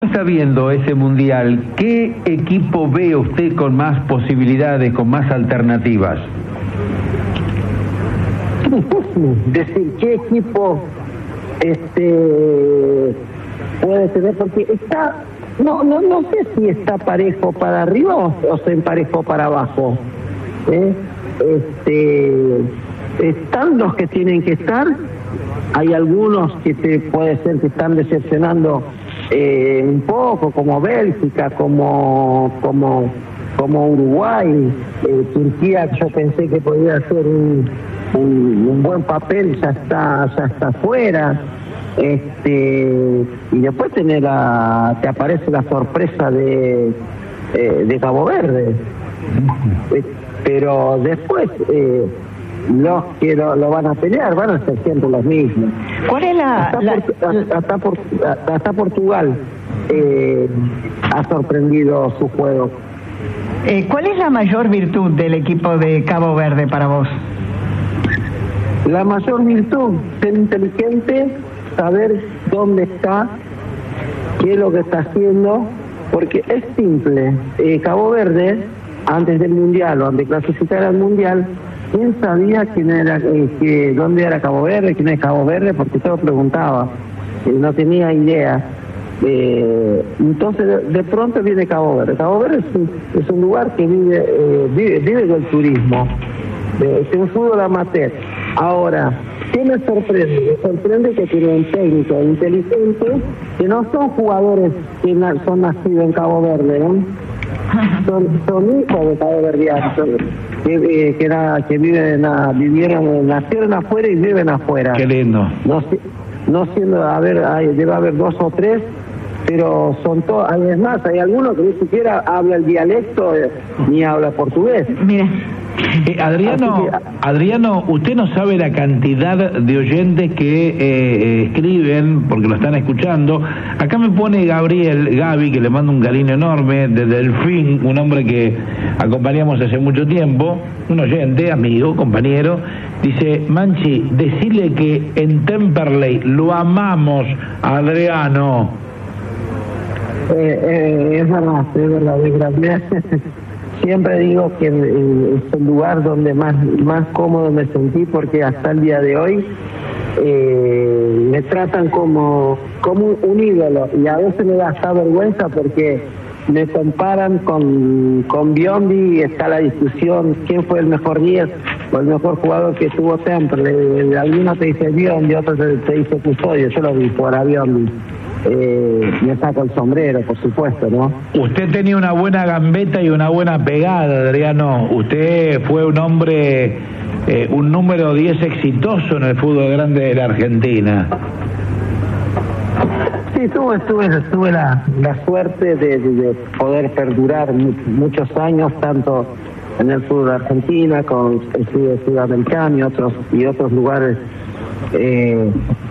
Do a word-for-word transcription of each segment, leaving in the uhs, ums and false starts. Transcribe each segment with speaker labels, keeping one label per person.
Speaker 1: está viendo ese mundial? ¿Qué equipo ve usted con más posibilidades, con más alternativas?
Speaker 2: Es difícil decir qué equipo este puede tener, porque está, no no no sé si está parejo para arriba o, o se emparejó para abajo. ¿eh? Este, están los que tienen que estar. Hay algunos que te puede ser que están decepcionando eh, un poco, como Bélgica, como como como Uruguay, eh, Turquía. Yo pensé que podía hacer un, un, un buen papel, ya está ya está fuera. Este, y después tener la, te aparece la sorpresa de eh, de Cabo Verde. Eh, pero después eh, los que lo, lo van a pelear van a ser siempre los mismos.
Speaker 3: ¿Cuál es la...?
Speaker 2: Hasta,
Speaker 3: la...
Speaker 2: Por, hasta, por, hasta Portugal eh, ha sorprendido su juego.
Speaker 3: Eh, ¿Cuál es la mayor virtud del equipo de Cabo Verde para vos?
Speaker 2: La mayor virtud, ser inteligente, saber dónde está, qué es lo que está haciendo, porque es simple. Eh, Cabo Verde, antes del Mundial o antes de clasificar al Mundial, ¿quién sabía quién era, eh, que, dónde era Cabo Verde, quién es Cabo Verde? Porque todo preguntaba, eh, no tenía idea. Eh, entonces de, de pronto viene Cabo Verde. Cabo Verde es un, es un lugar que vive, eh, vive, vive del turismo, eh, es un fútbol amateur. Ahora, ¿qué me sorprende? Me sorprende que tiene un técnico inteligente, que no son jugadores que na, son nacidos en Cabo Verde, ¿no? Son, son hijos de Cabo Verdeanos, que, eh, que, era, que viven a, vivieron, nacieron afuera y viven afuera.
Speaker 1: Qué lindo.
Speaker 2: No, no siendo, a ver, hay, debe haber dos o tres, pero son todos, es más, hay algunos que ni siquiera habla el dialecto eh, ni habla portugués.
Speaker 3: Mira.
Speaker 1: Eh, Adriano, Adriano, usted no sabe la cantidad de oyentes que eh, escriben, porque lo están escuchando. Acá me pone Gabriel, Gaby, que le mando un cariño enorme, de Delfín, un hombre que acompañamos hace mucho tiempo, un oyente, amigo, compañero. Dice, Manchi, decirle que en Temperley lo amamos a Adriano.
Speaker 2: Eh, eh, es verdad, es verdad, es verdad. Siempre digo que eh, es el lugar donde más más cómodo me sentí, porque hasta el día de hoy eh, me tratan como como un, un ídolo, y a veces me da hasta vergüenza porque me comparan con con Biondi, y está la discusión quién fue el mejor diez o el mejor jugador que tuvo siempre. Algunos te dice Biondi, otros te, te dice Custodio. Yo lo vi por a Biondi. Eh, me saco el sombrero, por supuesto, ¿no?
Speaker 1: Usted tenía una buena gambeta y una buena pegada, Adriano. Usted fue un hombre, eh, un número diez exitoso en el fútbol grande de la Argentina.
Speaker 2: Sí, tuve, tuve, tuve la, la suerte de, de, de poder perdurar mu muchos años, tanto en el fútbol argentino, con el fútbol sudamericano y otros, y otros lugares. Eh,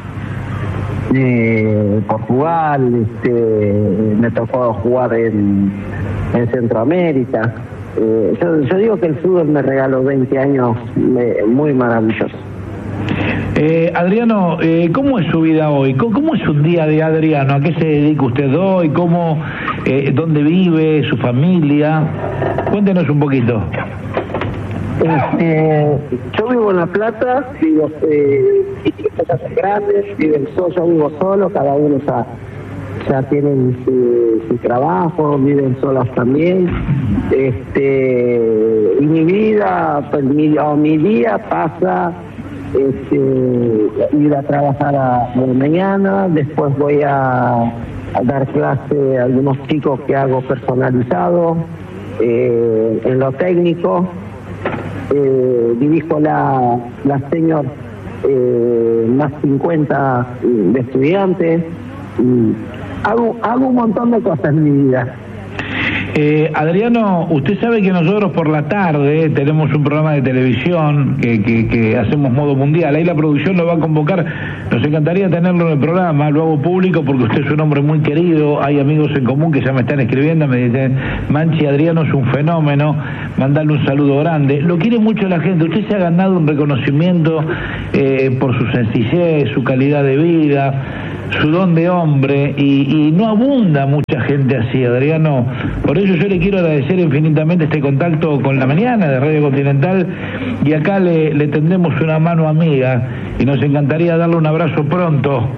Speaker 2: Eh, Portugal, este, me tocó jugar en, en Centroamérica. Eh, yo, yo digo que el fútbol me regaló veinte años me, muy maravillosos.
Speaker 1: Eh, Adriano, eh, ¿cómo es su vida hoy? ¿Cómo, ¿Cómo es un día de Adriano? ¿A qué se dedica usted hoy? ¿Cómo, eh, ¿Dónde vive? ¿Su familia? Cuéntenos un poquito.
Speaker 2: Este, yo vivo en La Plata, vivo eh, casas grandes, viven solo, yo vivo solo, cada uno ya, ya tienen su, su trabajo, viven solos también. Este, y mi vida, pues, mi, o mi día pasa este, ir a trabajar a, a la mañana, después voy a, a dar clase a algunos chicos que hago personalizado, eh, en lo técnico. Eh, dirijo la, la senior eh, más cincuenta de estudiantes, y hago, hago un montón de cosas en mi vida.
Speaker 1: Eh, Adriano, usted sabe que nosotros por la tarde tenemos un programa de televisión que, que, que hacemos modo mundial. Ahí la producción lo va a convocar. Nos encantaría tenerlo en el programa. Lo hago público porque usted es un hombre muy querido. Hay amigos en común que ya me están escribiendo. Me dicen, Manchi, Adriano es un fenómeno. Mandarle un saludo grande. Lo quiere mucho la gente. Usted se ha ganado un reconocimiento eh, por su sencillez, su calidad de vida. su don de hombre, y, y no abunda mucha gente así, Adriano. Por eso yo le quiero agradecer infinitamente este contacto con la mañana de Radio Continental, y acá le, le tendemos una mano amiga y nos encantaría darle un abrazo pronto.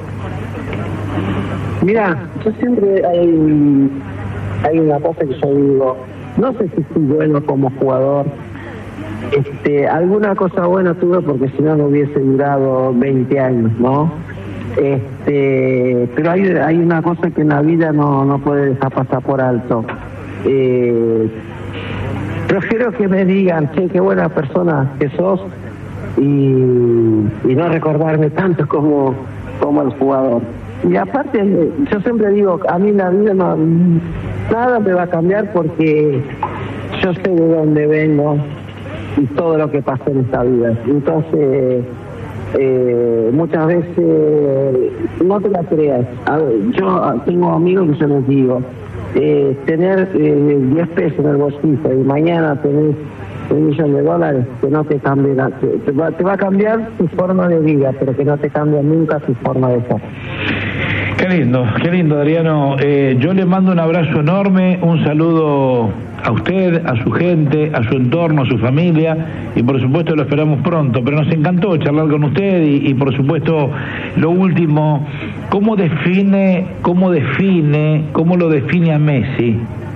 Speaker 2: Mira, yo siempre hay, hay una cosa que yo digo, no sé si soy bueno como jugador, este, alguna cosa buena tuve porque si no no hubiese durado veinte años, ¿no? Este, pero hay, hay una cosa que en la vida no, no puede dejar pasar por alto. Eh, prefiero que me digan, che, qué buena persona que sos, y, y no recordarme tanto como, como el jugador. Y aparte, yo siempre digo, a mí la vida no, nada me va a cambiar porque yo sé de dónde vengo y todo lo que pasó en esta vida. Entonces, eh, muchas veces, no te la creas. A ver, yo tengo amigos que yo les digo, eh, tener eh, diez pesos en el bolsillo y mañana tener un millón de dólares, que no te cambie, te, te, va, te va a cambiar tu forma de vida, pero que no te cambie nunca tu forma de ser.
Speaker 1: Qué lindo, qué lindo, Adriano. Eh, yo le mando un abrazo enorme, un saludo a usted, a su gente, a su entorno, a su familia, y por supuesto lo esperamos pronto. Pero nos encantó charlar con usted y, y por supuesto lo último, ¿cómo define, cómo define, cómo lo define a Messi?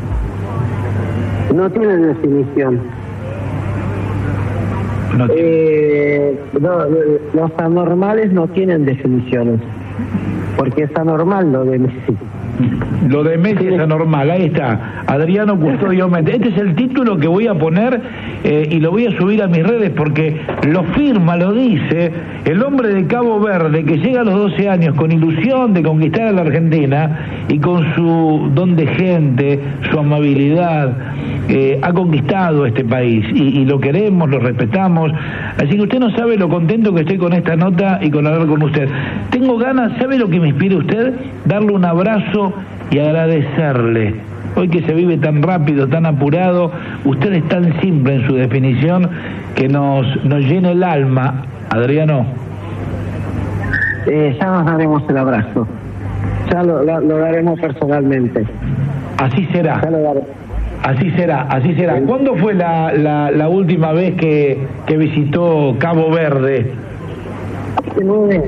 Speaker 2: No tiene definición.
Speaker 1: No tiene.
Speaker 2: Eh, no, los anormales no tienen definiciones. Porque es anormal lo de Messi.
Speaker 1: Lo de Messi es anormal, ahí está, Adriano Custodio Méndez. Este es el título que voy a poner eh, y lo voy a subir a mis redes porque lo firma, lo dice el hombre de Cabo Verde que llega a los doce años con ilusión de conquistar a la Argentina y con su don de gente, su amabilidad, eh, ha conquistado este país y, y lo queremos, lo respetamos. Así que usted no sabe lo contento que estoy con esta nota y con hablar con usted. Tengo ganas, ¿sabe lo que me inspira usted? Darle un abrazo y agradecerle. Hoy que se vive tan rápido, tan apurado, usted es tan simple en su definición que nos, nos llena el alma, Adriano.
Speaker 2: Eh, ya nos daremos el abrazo. Ya lo, lo, lo daremos personalmente.
Speaker 1: Así será.
Speaker 2: Ya lo daremos.
Speaker 1: Así será, así será. ¿Cuándo fue la, la, la última vez que, que visitó Cabo Verde?
Speaker 2: Hace nueve.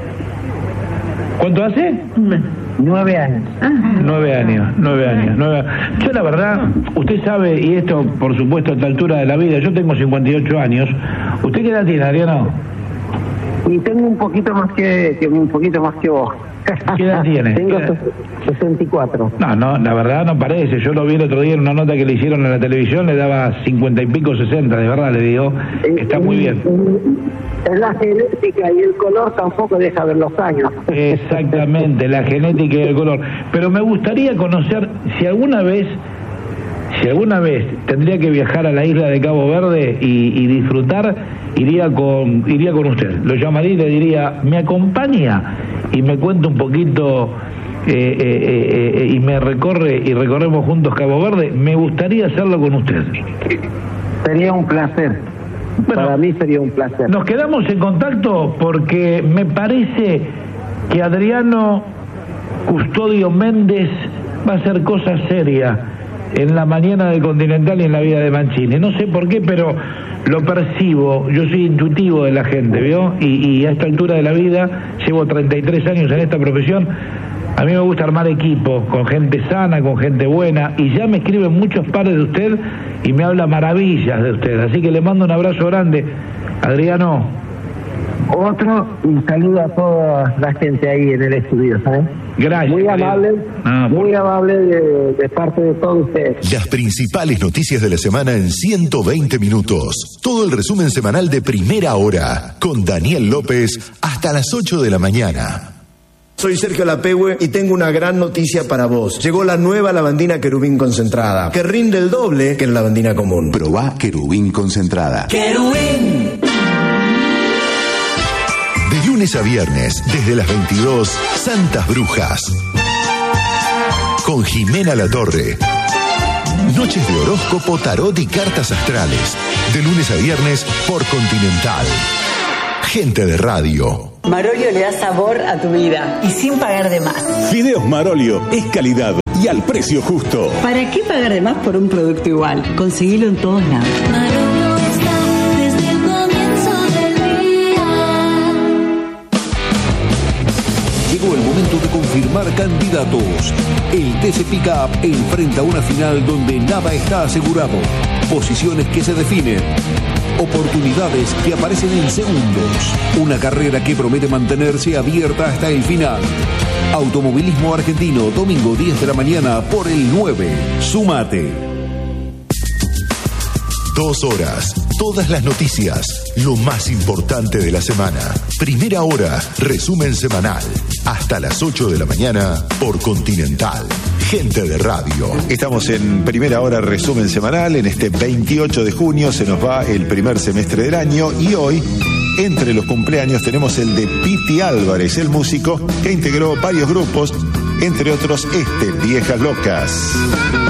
Speaker 1: ¿Cuánto hace?
Speaker 2: Nueve años.
Speaker 1: Nueve años, nueve años. Nueve... Yo la verdad, usted sabe, y esto por supuesto a esta altura de la vida, yo tengo cincuenta y ocho años. ¿Usted qué edad tiene, Adriano?
Speaker 2: Y tengo un poquito más que, que un poquito más que vos.
Speaker 1: ¿Qué edad tiene?
Speaker 2: Tengo sesenta y cuatro.
Speaker 1: No, no, la verdad no parece. Yo lo vi el otro día en una nota que le hicieron en la televisión, le daba cincuenta y pico, sesenta, de verdad le digo, que está muy bien.
Speaker 2: Es la genética y el color tampoco deja ver los años.
Speaker 1: Exactamente, la genética y el color. Pero me gustaría conocer si alguna vez, si alguna vez tendría que viajar a la isla de Cabo Verde y, y disfrutar, iría con, iría con usted. Lo llamaría y le diría, ¿me acompaña? Y me cuenta un poquito eh, eh, eh, eh, y me recorre y recorremos juntos Cabo Verde. Me gustaría hacerlo con usted.
Speaker 2: Sería un placer. Bueno, para mí sería un placer.
Speaker 1: Nos quedamos en contacto porque me parece que Adriano Custodio Méndez va a hacer cosas serias en la mañana del Continental y en la vida de Mancini. No sé por qué, pero lo percibo. Yo soy intuitivo de la gente, ¿vio? Y, y a esta altura de la vida, llevo treinta y tres años en esta profesión. A mí me gusta armar equipo con gente sana, con gente buena, y ya me escriben muchos pares de usted y me habla maravillas de usted. Así que le mando un abrazo grande, Adriano.
Speaker 2: Otro, y saludo a toda la gente ahí en el estudio, ¿sabes?
Speaker 1: Gracias.
Speaker 2: Muy amable, no, muy por... amable de, de parte de todos ustedes.
Speaker 4: Las principales noticias de la semana en ciento veinte minutos. Todo el resumen semanal de Primera Hora, con Daniel López, hasta las ocho de la mañana.
Speaker 5: Soy Sergio Lapehue y tengo una gran noticia para vos. Llegó la nueva lavandina Querubín concentrada, que rinde el doble que la lavandina común.
Speaker 4: Probá Querubín concentrada.
Speaker 5: ¡Querubín!
Speaker 4: De lunes a viernes, desde las veintidós, Santas Brujas. Con Jimena Latorre. Noches de horóscopo, tarot y cartas astrales. De lunes a viernes por Continental. Gente de Radio.
Speaker 6: Marolio le da sabor a tu vida y sin pagar de más.
Speaker 7: Fideos Marolio es calidad y al precio justo.
Speaker 6: ¿Para qué pagar de más por un producto igual? Conseguilo en todos lados.
Speaker 8: Marolio está desde el comienzo del día.
Speaker 9: Llegó el momento de confirmar candidatos. El T C Pickup enfrenta una final donde nada está asegurado. Posiciones que se definen. Oportunidades que aparecen en segundos. Una carrera que promete mantenerse abierta hasta el final. Automovilismo Argentino, domingo diez de la mañana por el nueve. Sumate.
Speaker 4: Dos horas, todas las noticias, lo más importante de la semana. Primera hora, resumen semanal. Hasta las ocho de la mañana por Continental. Gente de Radio.
Speaker 10: Estamos en Primera Hora, resumen semanal. En este veintiocho de junio se nos va el primer semestre del año y hoy, entre los cumpleaños, tenemos el de Piti Álvarez, el músico que integró varios grupos, entre otros este, Viejas Locas.